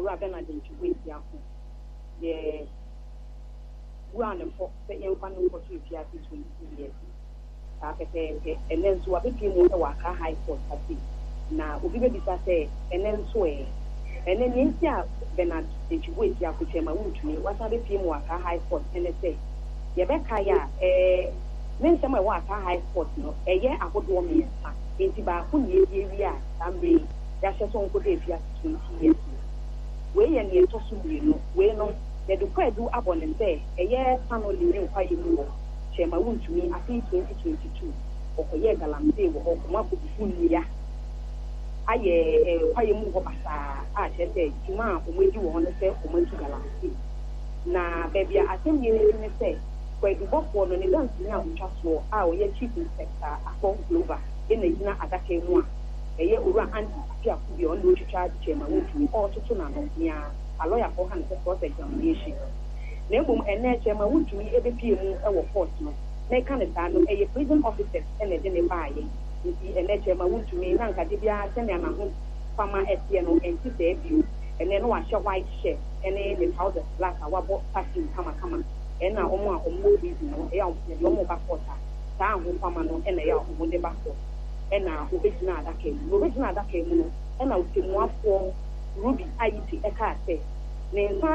ora bena de nchiwe ya ko ye one for the young fan for 2 years 20 years akete enenso abeti mu e waka high court ati na obi be bisa say enenso enen nti a bena de nchiwe ya ko chema wuntuni wasa be pie mu waka high court ene say ye be kaya Mensema wa aka high court no eye akodo me nsa enti ba ko ne wi a ambe ya hyeso nko de fia 20 years we ye ne to so bi no we no de do kwa du abone se eye sano le nkwa yi mu chema wuntumi afi 2022 okoye galamse wo ho kuma ko bifu ya aye kwa yi mu ho basa a chese juma o meji wo ho ne se o meji galamse na bebia atem ye ne se kwa dubofo no ne dance ni abutwaso a o ye chief inspector akon global ina gina adaka mu a eye owura anti pia ku bi on do twitwa chema wotumi o toto na no nia a lawyer for hand for examination na ebom ene chema wotumi ebe pie mu e wo court no na ka ne da no eye prison officers ene de ne baaye nti ene chema wotumi na nka de bia sene na ho fama etie no enti se biu ene no wa white shirt ene the trousers black awabo fashion kama ena omo a omo bizi no e ya omo bakota ta ho fama no ena ya omo de bakota ena obejina adaka mu no ena otemuafo ruby ayiti eka ase ne nsa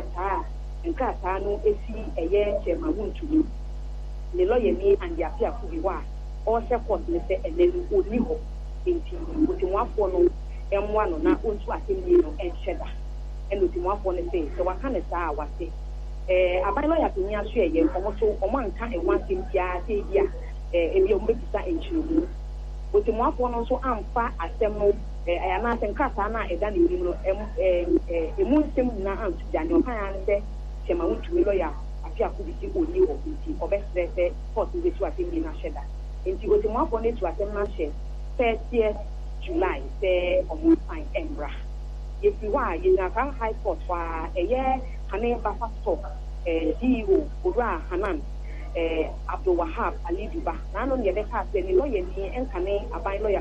kankrata no esi eye chema wuntumi ne lawyer ni and ya pia ku bi wa o se court ne se enelu oni ho enti otemuafo no emwa no na ontu atemni no enhyeda ena otemuafo ne se waka ne saa wase aban lawyer to nya so eye omo anka enwantem bia se bia ebi o mbisa enchiru otemuafo no so amfa asem no ayana senkata na eda ne nim no emu nsem na antu jani o kan an se chema wuntumi lawyer afia ku bi ti oni ho nti obesrese court we to atemni na sheda nti otemuafo no to atem na she 30th July se omo fine embra yefi wa yina kan high court wa eye Hane Bafa Stock, CEO, Ura Hanan, Abdul Wahab, Ali Duba, Nano Yabeka, the lawyer, and Kane, a by lawyer,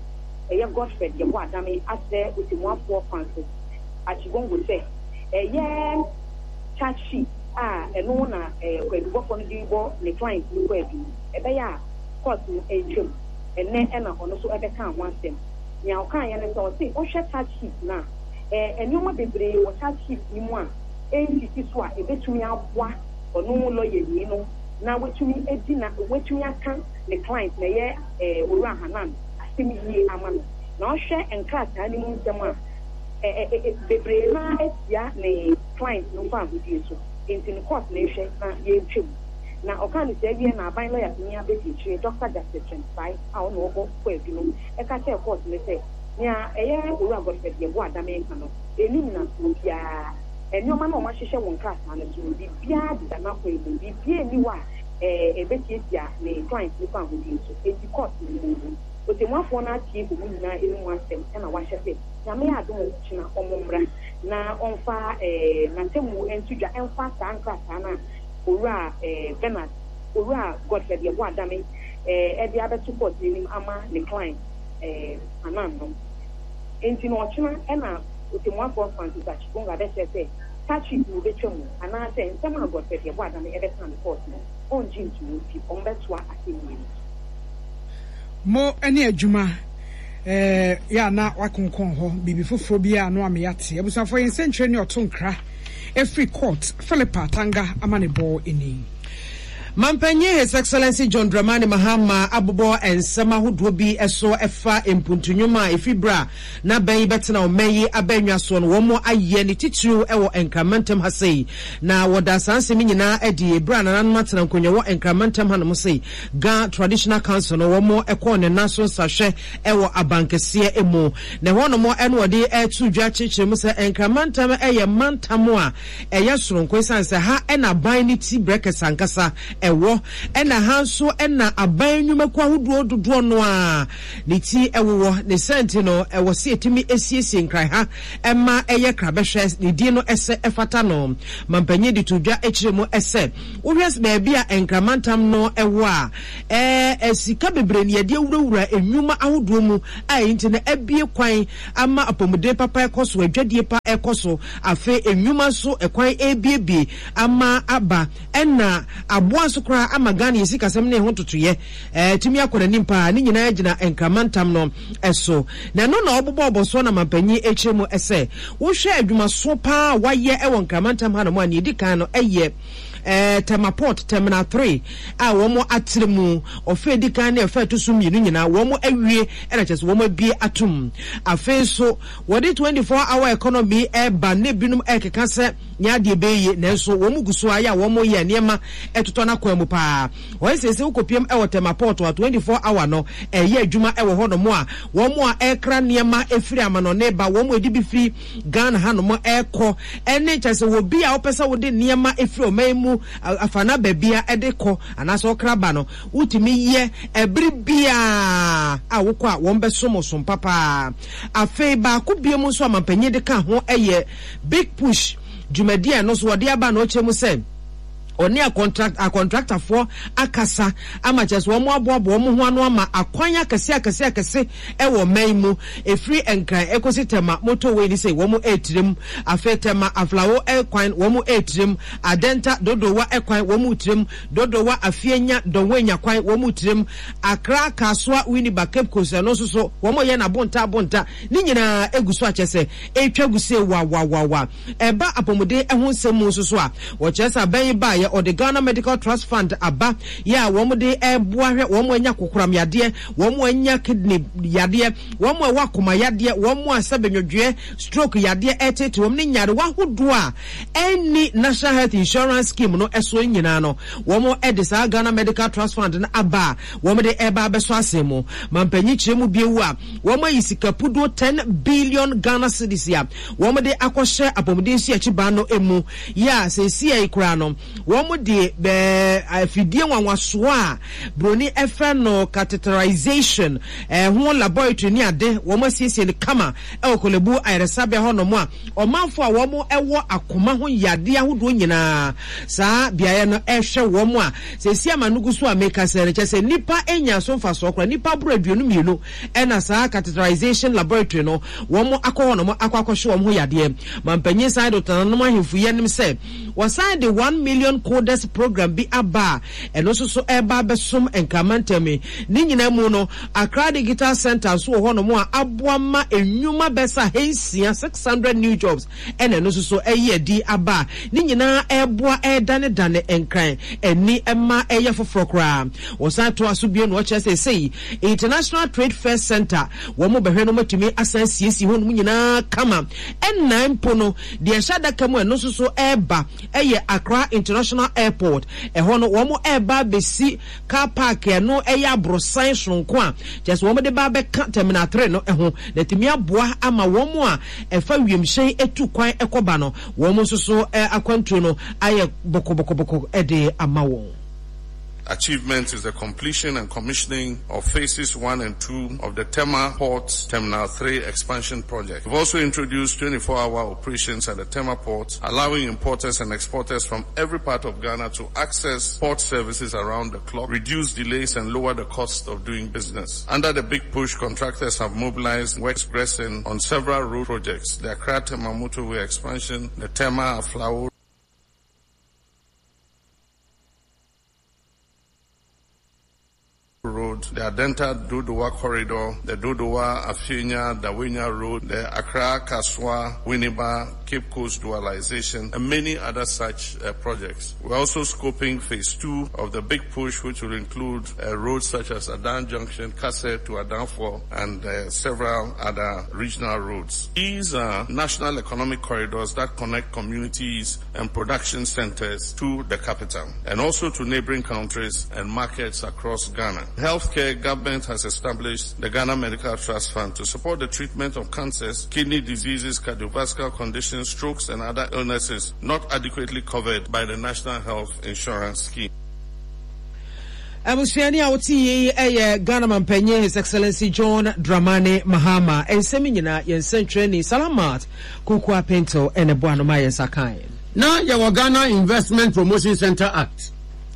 a Godfrey, Yawa Dami, as there with 1 Francis. As you would say, a young charge sheet, a nona, where you work on the client, you were a bear, court a trim, and then Anna also ever come once them. Now, can you say, oh, shut charge sheet now, and you want the brain or charge sheet in one. ACC so a ebetumi abwa ono lawyer ni no na wetumi edina wetumi aka the client na ye Owura Hanan asemi yi amano na ohwe enkrata ni mu nsem a bebre na etia ne client no fa hudi so enti ni court na ehwe na ye twem na okani se wie na aban lawyer ni abeti tire Dr. Justice Trensai a ono ogo kwa edino e ka che court ne se nia eye Owura Godfrey ye bo adame nka no enim na bia enyoma na oma hwehwe won class na so bi bia da na ko ebu bi bia ni wa ebetietia ne client ni fa hodi so eti court ni mu otemuafo na tie ko nyina enu asem na wa hwehwe na me adom china omombra na onfa na temu entudwa enfa san class na Owura Bernard Owura Godfrey ye bo adame e dia betu court ni ama ne client anando enti no china na otemuafo Francis Achibonga be say tachi mu be twemu ana say nsema Godfrey ye bo adame e be tan court no on jintu ti on betwa asemi mo ene adwuma ya na wakonkon ho bibi foforo bia no ameyate abusafo yen century ne otonkra every court Philippa Tanga amanebo eni Mampanye His Excellency John Dramani Mahama abobo ensema hodo bi eso efa empuntunyuma efibra na ban betena omeyi abanwa so no wo mo aye ne titru ewo enkramentem hasei na woda sansemi nyina edi ebra na nan matena nkonyo wo enkramentem hanom sei ga traditional council no wo mo ekọ ne naso sahwe ewo abankese emu ne hono mo enwode etu dwa chichire mu se enkramentem eye mantam a eye soronko sanse ha ena ban ni ti breke sankasa ewo ena hanso ena aban nwumaku ahodoɔ dodoɔ no a ne ti ɛwowɔ ne senti no ɛwɔ se etimi esiesie nkran ha ɛma ɛyɛ krabɛhwɛ ne die no ɛsɛ ɛfata no mampanye de tudwa ekyire mu ɛsɛ wohwɛ baabi a enkramantam no ɛwɔ a sika bebre ne yɛde awurawura enwuma ahodoɔ mu a yinti na abie kwan ama apɔmude papa ɛkɔso adwadie pa ɛkɔso afe enwuma so ɛkwan ebiebie ama aba ɛna aboa so kora ama Ghana yesi kasɛm ne ho totoyɛ tumi akɔna nimpa ne nyinaa gyina enkramantam no ɛso na no na ɔbobɔ so na mampanyi ekyire mu ɛsɛ wohwɛ adwuma so pa wayɛ ɛwɔ enkramantam ha no mu a ne di kan no ɛyɛ Temaport Terminal 3 a womo atremu ofe di kan na efe to so mienu nyina womo awie na kyese womo bie atum afe so wodi 24-hour economy ba ne binum ekeka se nyaade beye na so womo guso aya womo ye niema etoto na kwa mu pa wo sese ukopiem e wo Temaport wa 24-hour no ye adwuma e wo ho no mo a womo a ekra niema efiri amano ne ba womo edi bi fi Ghana ha no mo ekọ ene kyese wo bi a opesa wo de niema efiri omaimu afana babia edeko anaso kraba no utimi ye ebri bia a wokọ a won besomosom papa afi ba ko bia mu so amapanye de ka ho eye big push dwumadie no so wode aba no chemu se oni a contractor for akasa ama chese wo mo aboabo mo ho ano ama akwanya akase e wo maimu efri enkran ecosystem motorway ni say wo mo etirem afetema aflawo ekwan wo mo etirem adenta dodowa ekwan wo mo tirem dodowa afienya donwenya kwan wo mo tirem akra kaswa winiba cape coast no so wo mo ye na bonta ni nyina eguso achese etwa guse wa eba apomode ehun semu so a wo chese aban ba or the Ghana Medical Trust Fund aba ya womo de eboahwe womo anya kokoram yade womo anya kidney yade womo wakoma yade womo asabenwodwe stroke yade etete womo ne nyare wahodo a any National Health Insurance Scheme no eso nyina no womo edisa Ghana Medical Trust Fund na aba womo de eba beso asemo mampanyi kiremu biewu a womo yisikapudo 10 billion Ghana cedis ya womo de akɔhye apomdensi achiba no emu ya sesi aikura no womo de afidie wanwaso a broni efe no catheterization ho laboratory ni ade womo siesie ne kama okolebu ayresabe ho no mo a omanfo a womo ewo akoma ho yade ahodo nyina saa biaye no ehwe womo a sesi amanugu so ameka sere chese nipa enya so mfa so okra nipa bro aduonu mienu ena saa catheterization laboratory no womo akọ no mo akwakohwe womo ho yade mampanyi side otanano ahemfu yenim se wasan de 1 million coders program bi aba eno so eba besom enkamantemi ni nyina mu no Accra Digital Center so ho no mo a aboama enwuma besa hensia 600 new jobs eno so eye di aba ni nyina eboa dane enkran eni ema eye foforokra wasan to asobie no chese sei International Trade Fair Center wo mo behwe no matumi asansiesi ho no nyina kama ennan pono de shada kamu eno so eba eye Accra International Airport eho no wo mo eba besi car park no eye abrosan sonko a just wo mo de ba be terminal 3 no eho na timi aboa ama wo mo a efa wiemhyen etu kwan ekoba no wo mo so akwantu no aye boko ede ama wo. Achievement is the completion and commissioning of phases 1 and 2 of the Temaport Terminal 3 expansion project. We've also introduced 24-hour operations at the Temaport, allowing importers and exporters from every part of Ghana to access port services around the clock, reduce delays and lower the cost of doing business. Under the big push, contractors have mobilized works progressing on several road projects: the Accra-Tema motorway expansion, the Tema-Aflao Road, the Adenta Dodowa Corridor, the Dodowa Afienya Dawenya Road, the Accra Kaswa Winneba Cape Coast Dualization, and many other such projects. We're also scoping phase 2 of the big push, which will include roads such as Adan Junction, Kase to Adanfo, and several other regional roads. These are national economic corridors that connect communities and production centers to the capital, and also to neighboring countries and markets across Ghana. Healthcare, government has established the Ghana Medical Trust Fund to support the treatment of cancers, kidney diseases, cardiovascular conditions, strokes, and other illnesses not adequately covered by the National Health Insurance Scheme. Amusiani awoti Ghana Mampenye His Excellency John Dramani Mahama ensemina yensentreni Salamat Kukwa Pinto ene bwana mayensakan. Na ya Ghana Investment Promotion Center Act.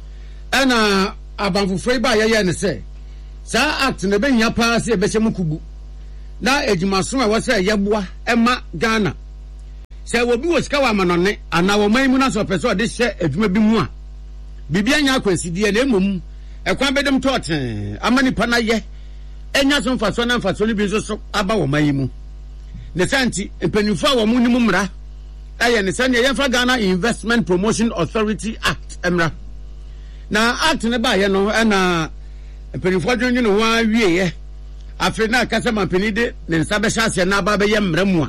Ana abanfu freba ya ne se. Sa act ne benya pa se be mukubu. Na ejumaso a wose yeboa ema Ghana. Se wobi wo sika wa manone ana wo man mu na so pese o de hye adwuma bi mu a. Bibia nya akwansidie na emom ekwan bedem toten amani pana ye enya so mfaso na mfaso ni bi so aba wo man mu. Ne santi empanifo a wo mu ni mu mra aye ne sane yemfa Ghana Investment Promotion Authority Act emra. Na act ne ba ye no na empanifo dwonye no wa wie ye afre na kasa mampenide ne nsa be hyase na aba be ye mra mu a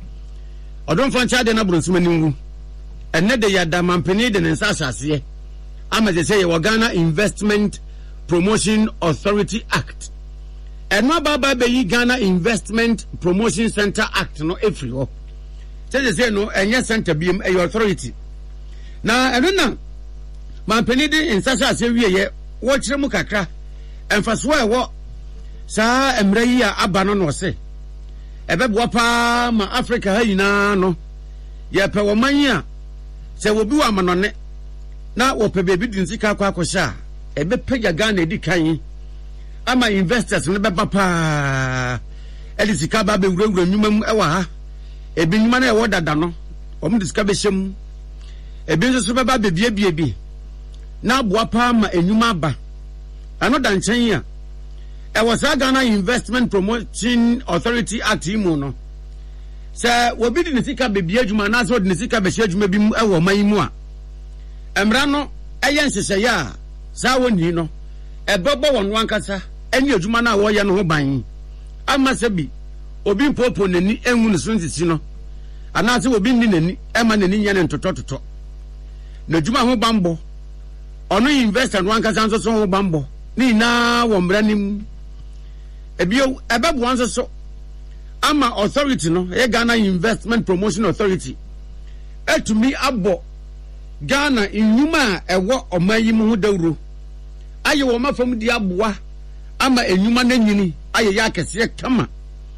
odon fancha de na bronsuma ningu enne de ya da mampenide ne nsa hyase ama je say ye Ghana Investment Promotion Authority Act enwa baba be yi Ghana Investment Promotion Center Act no efri ho say no enye center biem e authority na eno na mampenide nsa hyase wie ye wo kire mu kakra emfaso e wo sa emra yi a aba no se ebebo pa ma Africa ha yina no ye pe wo man a se wo bi wa manone na wo pe bebi din sika kwa akosha ebe pega Ghana edi kan ama investors ne beba pa edi sika ba be wura nyuma mu ewa ha ebi nyuma na ewo dada no om disika be hyem ebi nso beba be bie na boa pa ma enyuma ba ano da nchen a ewo sa Ghana Investment Promotion Authority Act mu no se wo bi din sika be bie adwuma na so din sika be hye adwuma bi mu ewo man mu a emra no eyen hyehyɛ ya sa woni no ebebo won ankasa eni adwuma na wo ye no ho ban ama se bi obi mpopo nani enwu ne so ntiti no ana se obi nni nani ema nani nya ne ntotototo na adwuma ho bambo ono investor no ankasa nso so ho bambo ni na wo mra nim ebio ebebo nso so ama authority no e Ghana Investment Promotion Authority etumi abo Ghana enyuma ewo omayi mu ho dawro aye wo mafam di aboa ama enyuma na nyini aye ya kese kama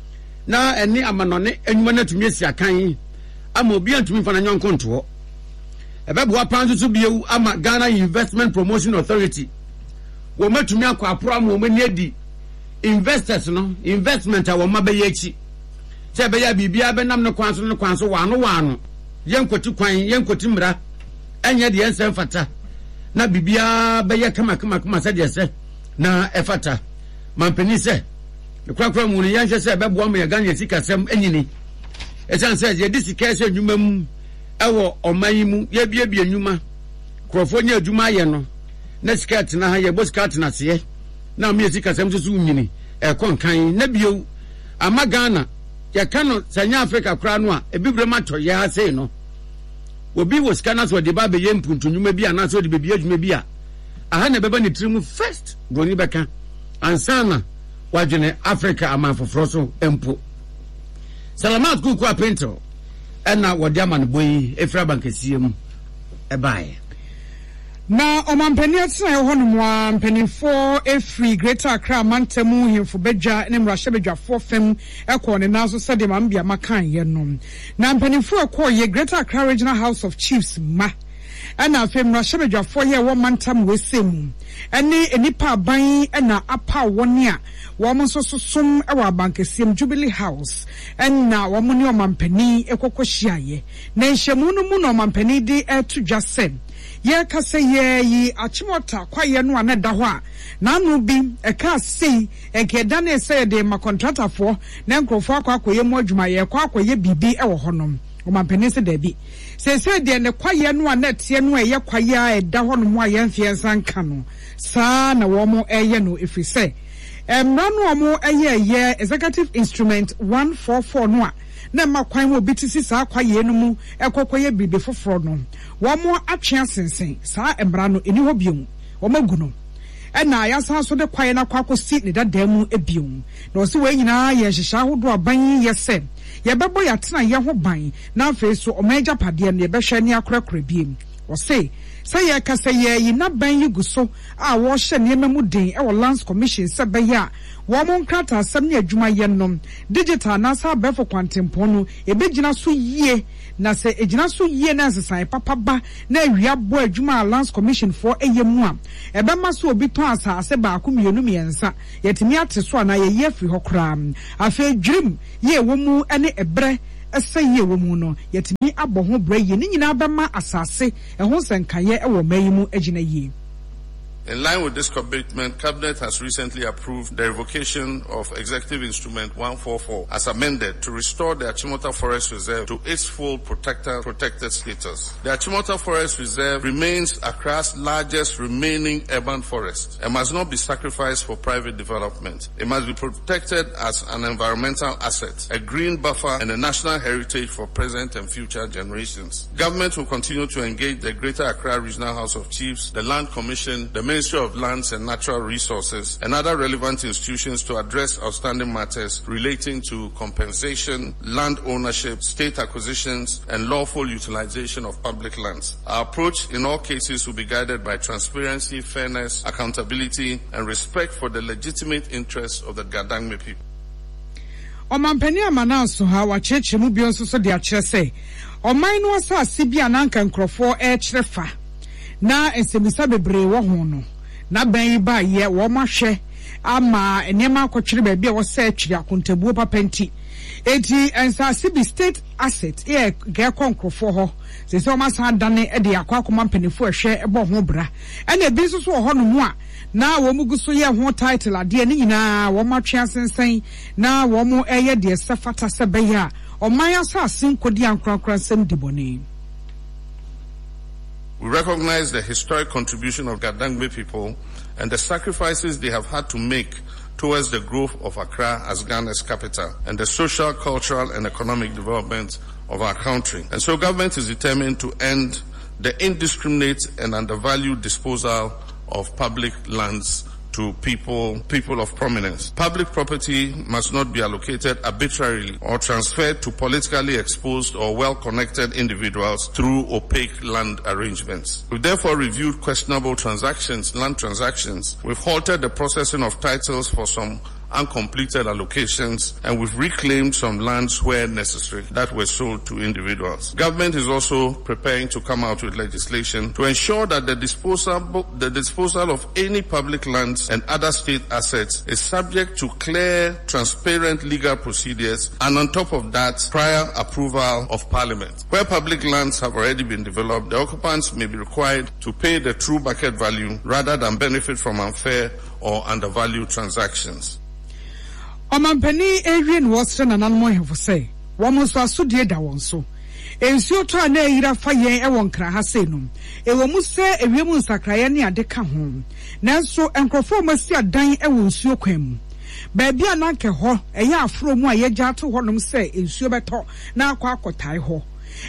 na eni amanone enyuma na tumi esi akan ama obi antumi fa na nyonko nto ebeboa panzu biewu ama Ghana Investment Promotion Authority wo matumi akwa apro ama wo mani adi investors no investment a wo mabaye echi se be ya bibia be nam no kwanso wano yenkoti kwan yenkoti mra enye de ensem fata na bibia be ye kama se de se na efata mampeni se kwakwa mu ne yanhye se be boa me Ghana sika sem enyini esan se ye disika se nwuma mu ewo oman mu ye bie nwuma krofo nya adwuma ye no na skirt na ha ye bo skirt na se na me sika sem so nyini e konkan na bio ama Ghana ye kano sanya Africa kra no a ebibre mato ye ha sei no obi wo scanner so de ba be ye mpuntu nwuma bi ana so de be adwuma bi a aha na beba ne trimu first goni beka ansana wajene Africa amanfoforo so empo Salamat Kukwa Pinto ena wodi amane boyi efra bankesie mu ebae na omampani atsena ye hono mo mpanifo efri Greater Accra mantamu himfo bedwa ne mrahye bedwafo fem ekọ ne naso sede mambia makan ye no na mpanifo ekọ ye Greater Accra Regional House of Chiefs ma ana fem mrahye bedwafo ye wo mantam wesemu ene enipa ban na apa woni a wo nso sosom ewa abankesiem Jubilee House na wo ne omampani ekokọhyiaye na nhyiamu no mu na omampani de etudwa sem ye kase ye yi achimota kwaye no aneda ho a na anu bi eka sei ekeda na ese de ma contractor fo na nkrofo akwakoye mu adwuma ye kwakoye bibi ewo honom omampani se da bi se de ne kwaye no anetie no eye kwaye a eda honom a ye mfiensa nka no saa na wo mo eye no efrise emra no mo eye executive instrument 144 no a na makwan wo bitisi saa kwaye no mu ekokoye bibi foforo no wo mo atwe asensen saa emra no eni ho biom wo maguno na ya san so de kwaye na kwakosi ne dadamu ebiom na osi we nyina ye hihya hodo aban yese ye bebo ya tena ye ho ban na afi so o maja pade no ye behwe ne akorakora biem wɔse sɛ yɛkasa yɛyi n'aban yi gu so a wɔhyɛ nneɛma mu den ɛwɔ lands commission sɛ bɛyɛ a wɔn nkrata asɛm ne adwuma yɛ nom digital nasa abɛɛfo kwantempɔn no ebegyina so yie na sɛ egyina so yie na nsesan papa ba na awia bɔ adwuma a lands commission for ɛyɛ mu a ɛbɛma so obi tɔn asase baako mmienu mmiɛnsa yɛtumi ate so a na yɛyi afiri hɔ koraa afei dwirim yɛ wɔ mu ne ɛbrɛ ɛsɛ yie wɔ mu no yɛtumi abɔ ho brɛ yie ne nyinaa bɛma asase ɛho nsɛnkayɛ ɛwɔ ɔman yi mu agyina yie. In line with this commitment, Cabinet has recently approved the revocation of Executive Instrument 144 as amended to restore the Achimota Forest Reserve to its full protected status. The Achimota Forest Reserve remains Accra's largest remaining urban forest and must not be sacrificed for private development. It must be protected as an environmental asset, a green buffer, and a national heritage for present and future generations. Government will continue to engage the Greater Accra Regional House of Chiefs, the Land Commission, the Ministry of Lands and Natural Resources, and other relevant institutions to address outstanding matters relating to compensation, land ownership, state acquisitions, and lawful utilization of public lands. Our approach in all cases will be guided by transparency, fairness, accountability, and respect for the legitimate interests of the Gadangme people. Omampani amananso ha wakyerɛkyerɛ mu bi nso so de akyerɛ sɛ ɔman no asase bi ananka nkrɔfoɔ ɛkyerɛ fa na esemisa bebree wɔ ho no na ban yi ba ye wo mahwɛ ama enema akɔtwere ba bia wo sɛ atwiri akontabuo papa nti enti ensase bi state asset e ga konkrofo ho se se o masan dane e de akwa mpanifo ehwɛ ɛbɔ ho bra ɛna bi nso so wɔ hɔ no mu a na wo mugu so yɛ ho title ade ne nyinaa wo matwe asensan na wo mo ɛyɛ de sɛfata sɛ bɛyɛ a ɔman asase nkodi ankrakra nsɛm dibɔne. We recognize the historic contribution of Gadangme people and the sacrifices they have had to make towards the growth of Accra as Ghana's capital and the social, cultural, and economic development of our country. And so government is determined to end the indiscriminate and undervalued disposal of public lands to people of prominence. Public property must not be allocated arbitrarily or transferred to politically exposed or well-connected individuals through opaque land arrangements. We've therefore reviewed questionable land transactions. We've halted the processing of titles for some uncompleted allocations, and we've reclaimed some lands where necessary that were sold to individuals. Government is also preparing to come out with legislation to ensure that the disposal of any public lands and other state assets is subject to clear, transparent legal procedures, and on top of that, prior approval of Parliament. Where public lands have already been developed, the occupants may be required to pay the true market value rather than benefit from unfair or undervalued transactions. Omampani Adrian Watson and Anmo have say, one so asudie da won so. Ensuo to ana yira fa yen e won kra ha se no. E wo mu se ewiemu nsakraye ne ade ka ho. Nanso enkrofo masi adan e wo nsuo kwan mu. Ba bia na nke ho eye afro mu a ye gya to ho nom se ensuo beto na akwa akotai ho.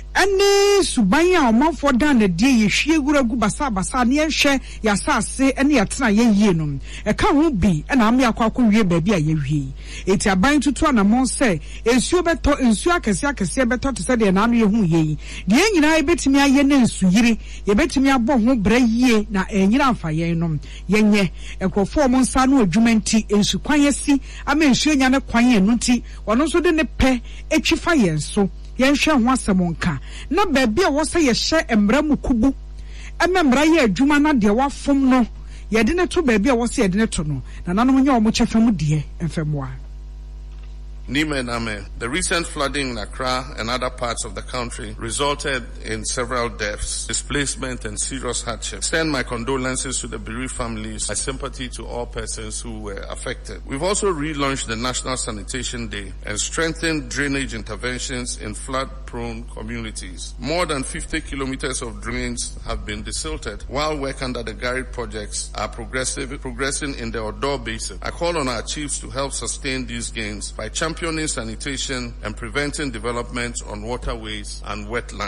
Ene suban a omanfo dan na die ye hwie guragu basa ne ehwe ya sase ene ya tena ye yie no e ka ho bi na am yakwa wie ba bi a ye wie eti aban tutu anamon se ensuo beto ensuo akese beto to se de na anu ye hu ye de nyina e betimi aye na ensu yiri ye betimi abo ho bra yie na enyira amfa ye no yenye ekrofo mo nsa no adwuma nti ensu kwan yesi ama ensuo nya ne kwan ye no nti wono so de ne pe etwifa ye nso yenhwe ho asemonka na baabi a wo se ye hye emra mukubu ememra ye adwuma na de wafom no ye de ne to baabi a wo se ye de ne to no na nanom nya o mo kyefam de emfemoa. The recent flooding in Accra and other parts of the country resulted in several deaths, displacement, and serious hardship. I extend my condolences to the bereaved families, my sympathy to all persons who were affected. We've also relaunched the National Sanitation Day and strengthened drainage interventions in flood-prone communities. More than 50 kilometers of drains have been desilted, while work under the Garrett projects are progressing in the Odo Basin. I call on our chiefs to help sustain these gains by championing sanitation and preventing development on waterways and wetlands.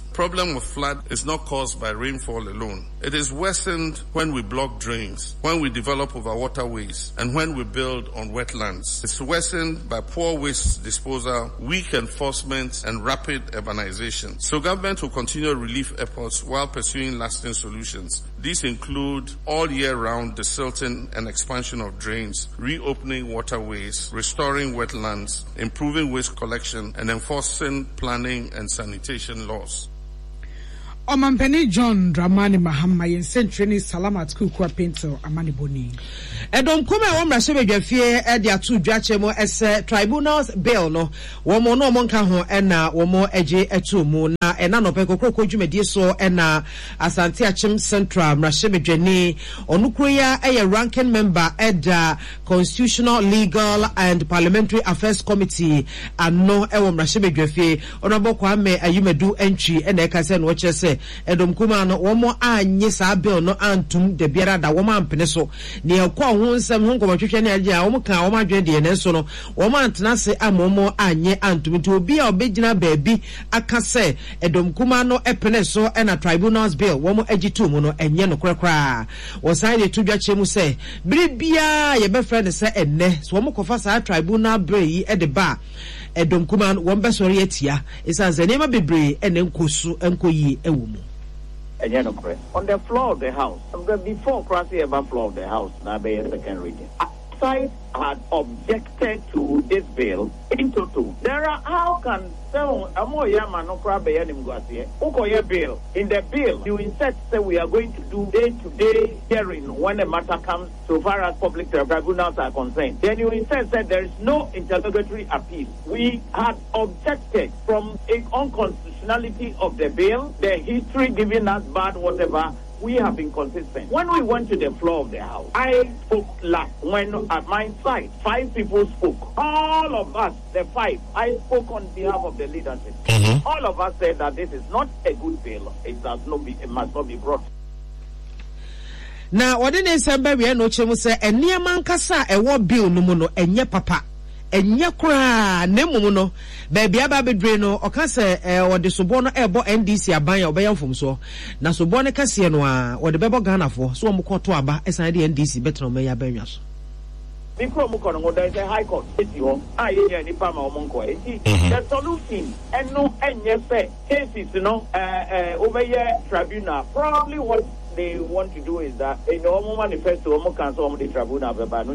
Problem with flood is not caused by rainfall alone. It is worsened when we block drains, when we develop over waterways, and when we build on wetlands. It's worsened by poor waste disposal, weak enforcement, and rapid urbanization. So government will continue relief efforts while pursuing lasting solutions. These include all year round desilting and expansion of drains, reopening waterways, restoring wetlands, improving waste collection, and enforcing planning and sanitation laws. Omampeni John Dramani Mahama yen century Salamat Kukwa Pinto Amani Boni. Edom kuma wamra shebe dwafie e de atu dwache mo ese tribunals bill no womo no monka ho ena womo eje etu mu na ena no peko kroko dwumedie so ena Asante Achim Central mrashebe dwani onukro ya eye ranking member eda Constitutional Legal and Parliamentary Affairs Committee anno ewo mrashebe dwafie onabo Kwame Ayumedu entry ena ekase no chese Edom kuma no womo anye sa bill no antum de biara da womo ampene so ne ekwa ho nsem ho nkɔmɔtwetwe ne agye a womo ka womo adwen de ne so no womo antena se amomo anye antum to obi a obegina baabi aka se Edom kuma no epene so na tribunals bill womo agitu mu no enye no korakora wo san de tudwache mu se biribia ye be friend se enne so womo kofa sa tribunal bill yi de ba Edom kuma no won be sori atia isa zanema bebre ene nkosu enkoyi ewo mu. On the floor of the house, before crossing ever floor of the house, now be a second reading. Side had objected to this bill in total. There are how can bill in the bill you insert say we are going to do day-to-day hearing when a matter comes so far as public tribunals are concerned. Then you insert that there is no interlocutory appeal. We had objected from a unconstitutionality of the bill, the history giving us bad whatever. We have been consistent. When we went to the floor of the house, I spoke last. When at my side, 5 people spoke. All of us, the 5, I spoke on behalf of the leadership. All of us said that this is not a good bill. It must not be brought. Now, what did say? We no chemu say enia mankasa ewo bill no mu no enye papa. Enye kura nemu no baby aba bedre no oka se o de sobo no ebo NDC aban ya obeya mfomso na sobo ne kase no a o de bebo Ghana fo so mo koto aba esan de NDC betro me ya banwa so before mo kono there is a high court eti ho aye ni pa ma o monko eti the solution eno enye se cases no over tribunal probably what they want to do is that in the manifesto cancel the tribunal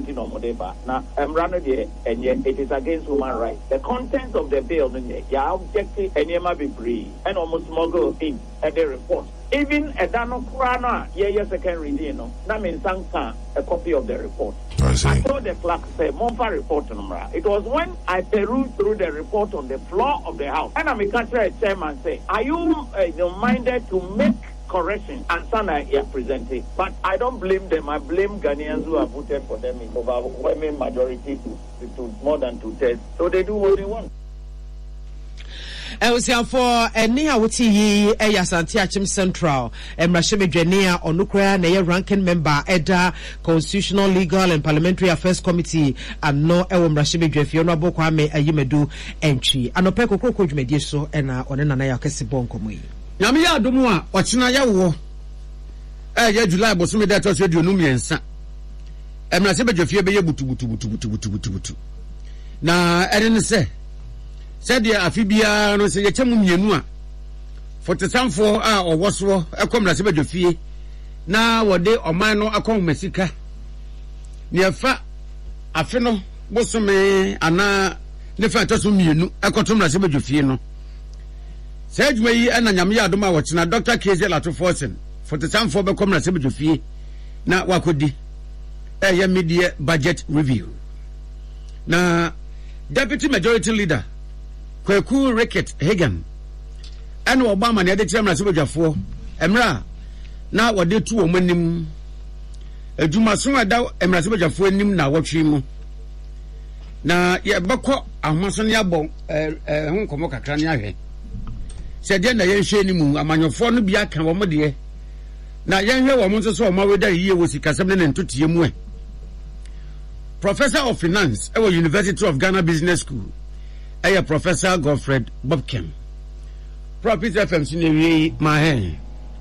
it is against human rights. The contents of the bill objective and be free and almost smuggle in at the report. Even a Dano Kurana, second reading, that means a copy of the report. I told the clerk, say, Monfa report number. It was when I perused through the report on the floor of the house, and I'm a country chairman say, are you minded to make correction and Sana here presented? But I don't blame them. I blame Ghanaians who have voted for them in overwhelming majority to more than 2/3. So they do what they want. For any awuti Asante Achim Central Mrashebe Dwania onukra na ye ranking member eda Constitutional Legal and Parliamentary Affairs Committee and no ewo Mrashebe Dwafie no Kwame Ayumedu entry anope kokoko dwumedie so na one nana ya kese bonko mu yi nyame ya adomu a ochina ya wo ya July bosume da to so aduonu miensa Mrashebe Dwafie be ye butu na ene se said ya afibia no se yechemu mienu a fotesamfo a owoso ekom na se badwafie na wode oman no akon masika ne afa afe no bosome ana ne fa toso mienu ekotom na se badwafie no se adwuma yi ana nyame ya adoma wochina Dr. KZ Lato Forsen fotesamfo bekom na se badwafie na wakodi ya media budget review na Deputy Majority Leader Kweku Ricket Hagan and Obama na de chairman sebadwafo emra na wode tu o manim adwuma so ada emra sebadwafo anim na wotwe mu na ye bakọ ahomaso ne abọ ho nkomo kakra ne ahwe se de na ye hwe ni mu amanyofo no bia kan wo mode na ye hwe wo mo nso so o ma weda yiye wo sikasem ne ntotie mu Professor of Finance at the University of Ghana Business School. Professor Godfred Bobkem Prophet FM Sinewi Mahen.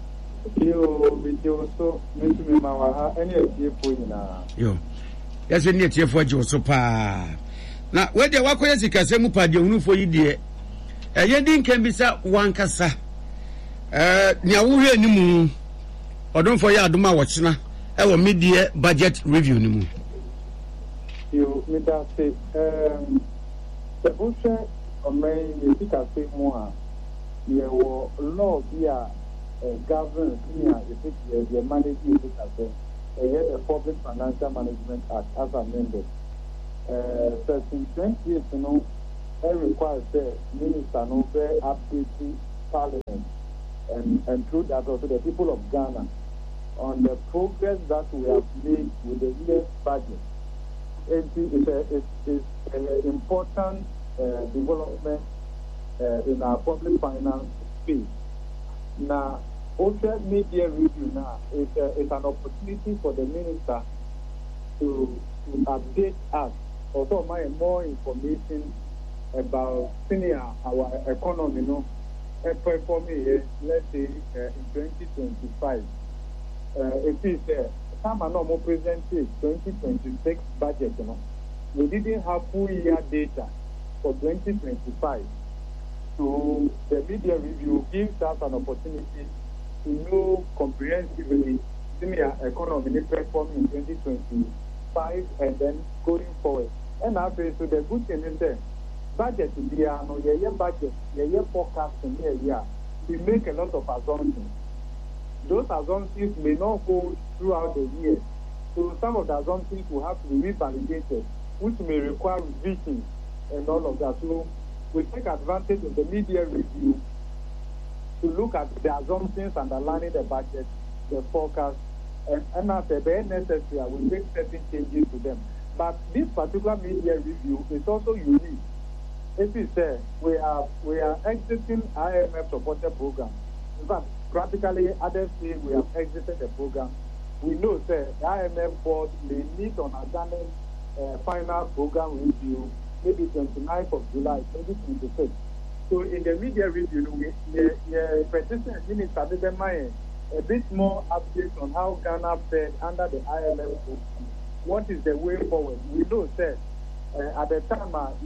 Yo, so, Mr. Mawaha, any of you for Yo, yes, in your for Josopa. Now, where the Wakoyasika Semupa, you for you, dear. A yending can be sat one cassa. Niawuhe ni mu. Odon for ya aduma watchna. Ewo mid-year budget review ni mu. You, me that say, the bullshit of me, you think I say more. You will law be a government here, you think you're managing it as the Public Financial Management Act as amended. Section 28, you know, it requires the minister no very updating Parliament and through that also the people of Ghana on the progress that we have made with the year's budget. It's an important development in our public finance space. Now, social media review now is an opportunity for the minister to update us, also more information about our economy, you know, performing, let's say, in 2025. It is some are not more presented 2026 budget, you know. We didn't have full year data for 2025. So the media review gives us an opportunity to know comprehensively senior economy performing in 2025 and then going forward. And after so the good thing is that budget is here, no year budget, year forecasting here. We make a lot of assumptions. Those assumptions may not hold throughout the year. So some of the assumptions will have to be revalidated, which may require revision and all of that. So we take advantage of the media review to look at the assumptions underlying the budget, the forecast, and as a very necessary, we make certain changes to them. But this particular media review is also unique. It is we are exiting IMF supported program. In fact, practically others say we have exited the program. We know the IMF board may meet on a final program review maybe 29th of July 2026. So in the media review, petition minister did a bit more updates on how Ghana fared under the IMF program. What is the way forward? We know that at the time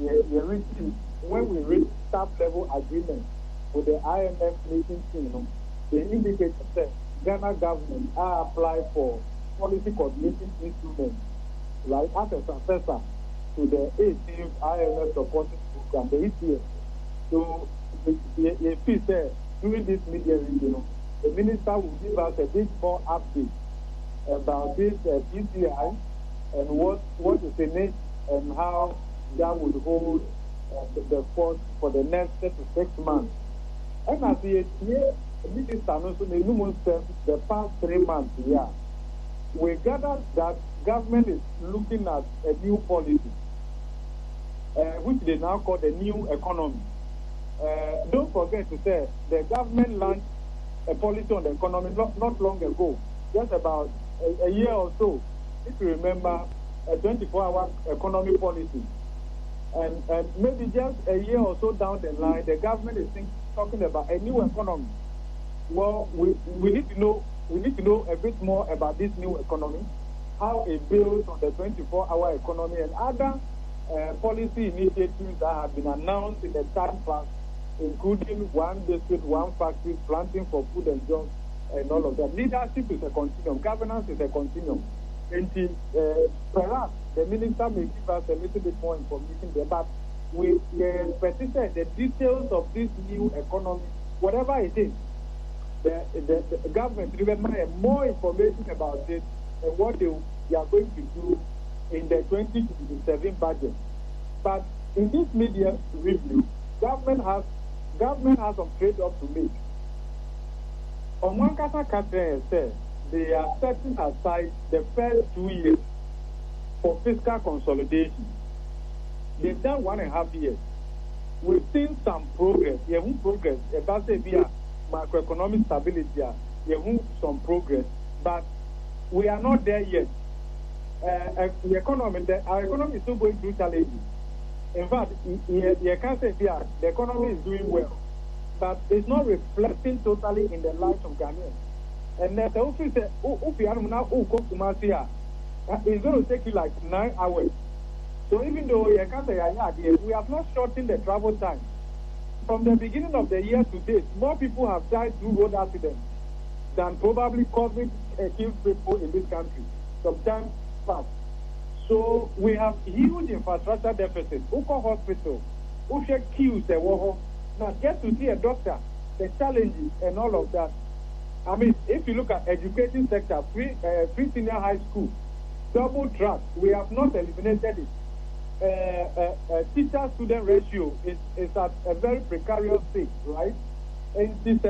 when we reached staff level agreement with the IMF meeting team, they indicated that Ghana government apply for policy coordinating instruments like as a successor to the 18th IMF supporting program, the ETS. So if he said during this media review, the minister will give us a bit more update about this PCI and what is in it and how that would hold the force for the next 6 months. And as the minister also the past 3 months here, we gathered that government is looking at a new policy, which they now call the new economy. Don't forget to say the government launched a policy on the economy not long ago, just about a year or so. If you remember, a 24-hour economy policy, and maybe just a year or so down the line, the government is talking about a new economy. Well, we need to know a bit more about this new economy, how it builds on the 24-hour economy and other policy initiatives that have been announced in the time plan, including one district, one factory, planting for food and jobs, and all of that. Leadership is a continuum. Governance is a continuum. And perhaps the minister may give us a little bit more information there, but we petition the details of this new economy, whatever it is, the government remember more information about it and what they are going to do in the 2027 budget. But in this media review, government has some trade-off to make. On one case, they are setting aside the first 2 years for fiscal consolidation. They've done 1.5 years. We've seen some progress. You have progress. About via macroeconomic stability, you have some progress, but we are not there yet. Our economy is still going through challenges. In fact, you can't say the economy is doing well, but it's not reflecting totally in the lives of Ghanaians. And the office said, if you are now come to Marcia, it's going to take you like 9 hours. So even though you can't say, we have not shortened the travel time. From the beginning of the year to date, more people have died through road accidents than probably COVID killed people in this country sometime past. So we have huge infrastructure deficit. Uko Hospital, Ushe queues the war. Now get to see a doctor, the challenges and all of that. I mean, if you look at education sector, free senior high school, double track, we have not eliminated it. Teacher-student ratio is at a very precarious state, right? And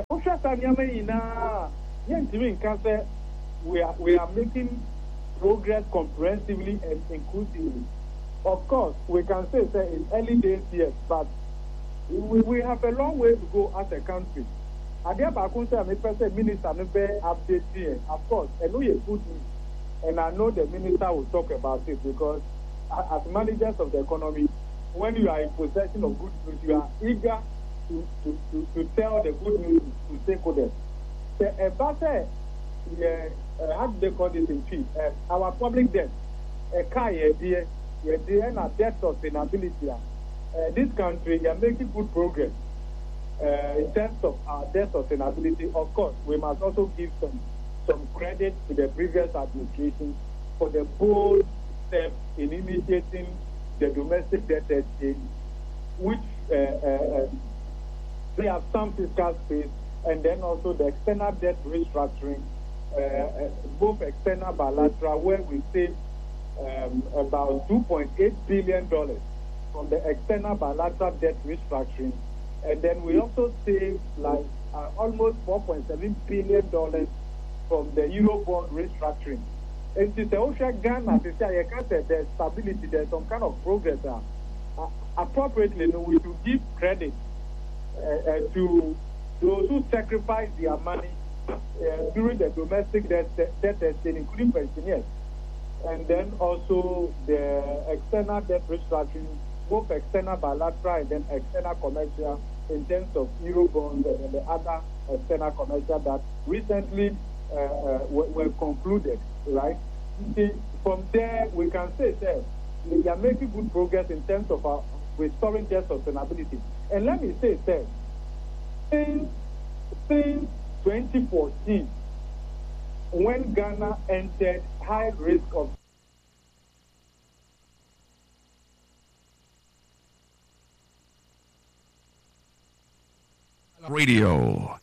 we are making progress comprehensively and inclusively. Of course, we can say that in early days, yes, but we have a long way to go as a country. Minister update here. Of course, I know you're good news, and I know the minister will talk about it because as managers of the economy, when you are in possession of good news, you are eager to tell the good news to stakeholders. How do they call this in chief? Our public debt, and our debt sustainability. This country, we are making good progress in terms of our debt sustainability. Of course, we must also give some credit to the previous administration for the bold step in initiating the domestic debt exchange, which they have some fiscal space, and then also the external debt restructuring, both external bilateral, where we saved about $2.8 billion from the external bilateral debt restructuring, and then we also saved like almost $4.7 billion from the Eurobond restructuring. And to the Ocean Ghana, there's stability, there's some kind of progress there. Appropriately, we should give credit to those who sacrifice their money during the domestic debt exchange, including pensioners, and then also the external debt restructuring, both external bilateral and then external commercial in terms of Eurobonds and the other external commercial that recently were concluded, right? From there, we can say that we are making good progress in terms of our restoring debt sustainability. And let me say that since 2014, when Ghana entered high risk of Radio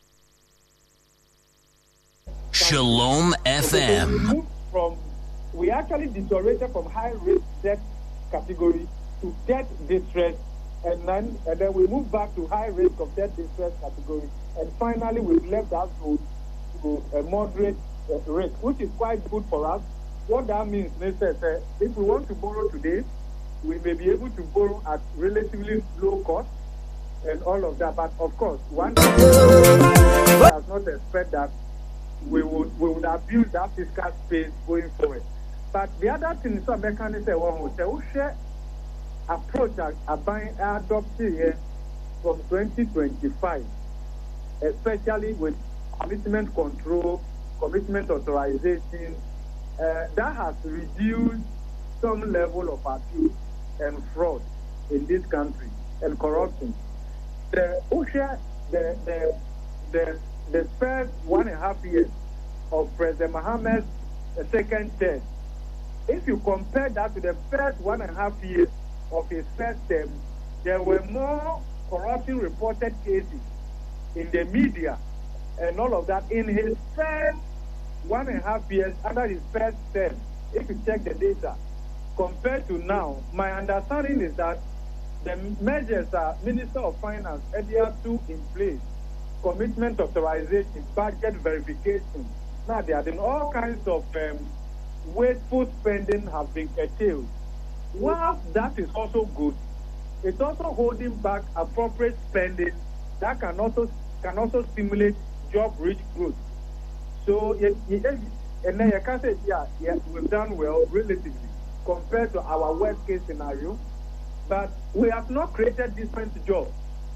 Shalom FM. We actually deteriorated from high risk debt category to debt distress, and then we moved back to high risk of debt distress category, and finally we've left that to a moderate risk, which is quite good for us. What that means is that if we want to borrow today, we may be able to borrow at relatively low cost and all of that. But of course, one does not expect that we would abuse that fiscal space going forward. But the other thing is, American is we share approach adopted here from 2025, especially with commitment control, commitment authorization, that has reduced some level of abuse and fraud in this country and corruption. The first 1.5 years of President Mohammed's second term, if you compare that to the first 1.5 years of his first term, there were more corruption reported cases in the media and all of that in his first 1.5 years under his first term. If you check the data, compared to now, my understanding is that the measures that Minister of Finance adhered to in place, commitment authorization, budget verification, now they are doing all kinds of wasteful spending have been curtailed. Whilst that is also good, it's also holding back appropriate spending that can also stimulate job-rich growth. So, and then you can say, yeah, we've done well relatively compared to our worst-case scenario, but we have not created different jobs.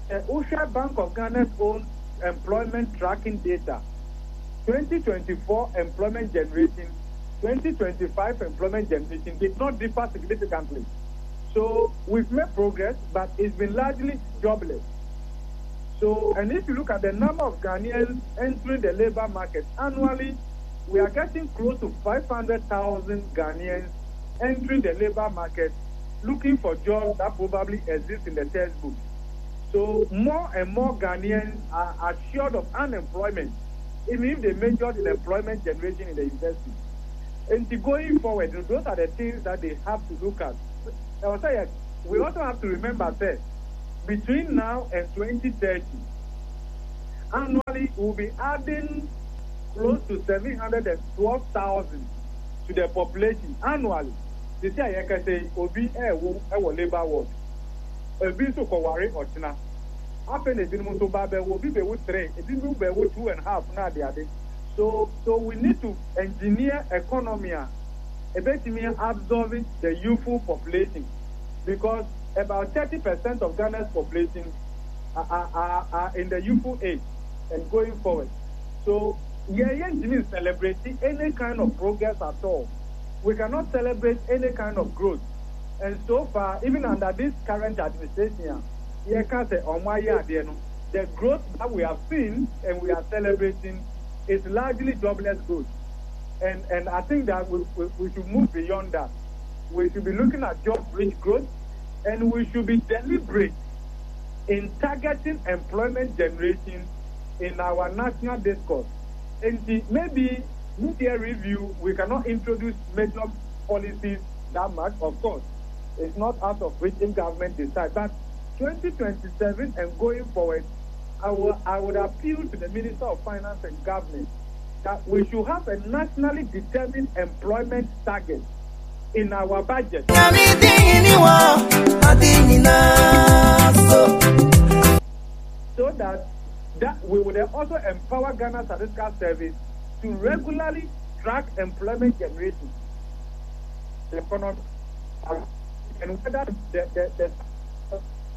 Usha Bank of Ghana's own employment tracking data, 2024 employment generation, 2025 employment generation did not differ significantly. So we've made progress, but it's been largely jobless. So, and if you look at the number of Ghanaians entering the labor market annually, we are getting close to 500,000 Ghanaians entering the labor market looking for jobs that probably exist in the textbook. So more and more Ghanaians are assured of unemployment, even if they majored in employment generation in the university. And going forward, those are the things that they have to look at. We also have to remember that between now and 2030, annually we'll be adding close to 712,000 to the population annually. This year, I can say, Obi labor work. Obi so kowari otina. After the minimum to Babe will be with 3, it will be with 2.5 now. So we need to engineer economy, a bit absorbing the youthful population, because about 30% of Ghana's population are in the youthful age and going forward. So we are celebrating any kind of progress at all. We cannot celebrate any kind of growth. And so far, even under this current administration, the growth that we have seen and we are celebrating is largely jobless growth. And I think that we should move beyond that. We should be looking at job-rich growth, and we should be deliberate in targeting employment generation in our national discourse. And maybe media review, we cannot introduce major policies that much, of course. It's not out of which the government decides. But 2027 and going forward, I would appeal to the Minister of Finance and Government that we should have a nationally determined employment target in our budget. So that we would also empower Ghana Statistical Service to regularly track employment generation, the economy, and whether the